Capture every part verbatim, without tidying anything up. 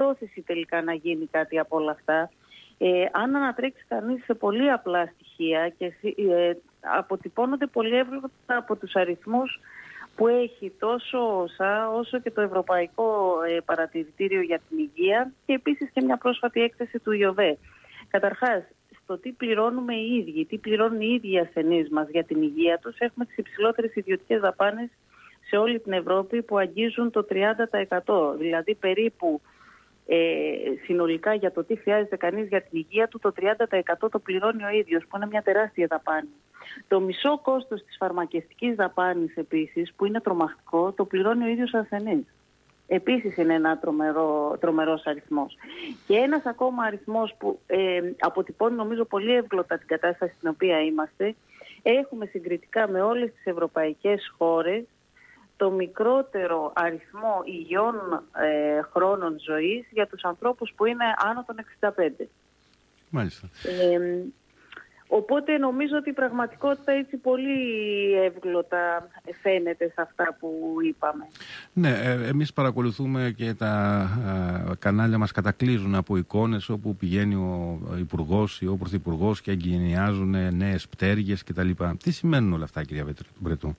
πρόθεση τελικά να γίνει κάτι από όλα αυτά. Ε, αν ανατρέξει κανείς σε πολύ απλά στοιχεία και ε, αποτυπώνονται πολύ εύκολα από τους αριθμούς που έχει τόσο όσα όσο και το Ευρωπαϊκό ε, Παρατηρητήριο για την Υγεία και επίσης και μια πρόσφατη έκθεση του ΙΟΒΕ. Καταρχάς, στο τι πληρώνουμε οι ίδιοι, τι πληρώνουν οι ίδιοι ασθενείς μας για την υγεία τους, έχουμε τις υψηλότερες ιδιωτικές δαπάνες σε όλη την Ευρώπη που αγγίζουν το τριάντα τοις εκατό. Δηλαδή περίπου ε, συνολικά για το τι χρειάζεται κανείς για την υγεία του, το τριάντα τοις εκατό το πληρώνει ο ίδιος, που είναι μια τεράστια δαπάνη. Το μισό κόστος της φαρμακευτικής δαπάνης επίσης, που είναι τρομακτικό, το πληρώνει ο ίδιος ο ασθενής. Επίσης είναι ένα τρομερό, τρομερός αριθμός. Και ένας ακόμα αριθμός που ε, αποτυπώνει νομίζω πολύ εύγλωτα την κατάσταση στην οποία είμαστε, έχουμε συγκριτικά με όλες τις ευρωπαϊκές χώρες το μικρότερο αριθμό υγιών ε, χρόνων ζωής για τους ανθρώπους που είναι άνω των εξήντα πέντε. Μάλιστα. Ε, Οπότε νομίζω ότι η πραγματικότητα έτσι πολύ εύγλωτα φαίνεται σε αυτά που είπαμε. Ναι, ε, εμείς παρακολουθούμε και τα ε, κανάλια μας κατακλείζουν από εικόνες όπου πηγαίνει ο Υπουργός ή ο Πρωθυπουργός και εγκαινιάζουν νέες πτέρυγες κτλ. Τι σημαίνουν όλα αυτά, κυρία Μπρετού?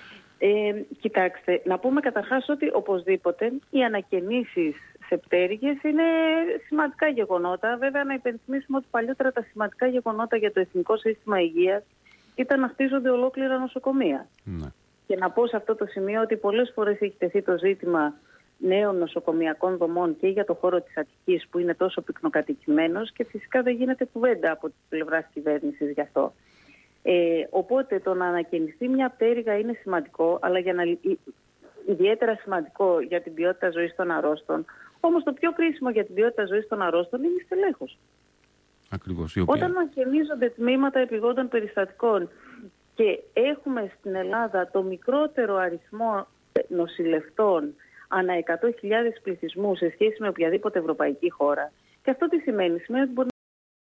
Ε, κοιτάξτε, να πούμε καταρχάς ότι οπωσδήποτε οι ανακαινήσεις σε πτέρυγες είναι σημαντικά γεγονότα. Βέβαια, να υπενθυμίσουμε ότι παλιότερα τα σημαντικά γεγονότα για το Εθνικό Σύστημα Υγείας ήταν να χτίζονται ολόκληρα νοσοκομεία. Ναι. Και να πω σε αυτό το σημείο ότι πολλές φορές έχει τεθεί το ζήτημα νέων νοσοκομειακών δομών και για το χώρο της Αττικής που είναι τόσο πυκνοκατοικημένος και φυσικά δεν γίνεται κουβέντα από την πλευρά της κυβέρνησης γι' αυτό. Ε, οπότε το να ανακαινιστεί μια πτέρυγα είναι σημαντικό, αλλά για να, ιδιαίτερα σημαντικό για την ποιότητα ζωής των αρρώστων. Όμως το πιο κρίσιμο για την ποιότητα ζωής των αρρώστων είναι η στελέχωση. Ακριβώς, η οποία... Όταν ανακαινίζονται τμήματα επιγόντων περιστατικών και έχουμε στην Ελλάδα το μικρότερο αριθμό νοσηλευτών ανά εκατό χιλιάδες πληθυσμού σε σχέση με οποιαδήποτε ευρωπαϊκή χώρα, και αυτό τι σημαίνει? Σημαίνει ότι μπορεί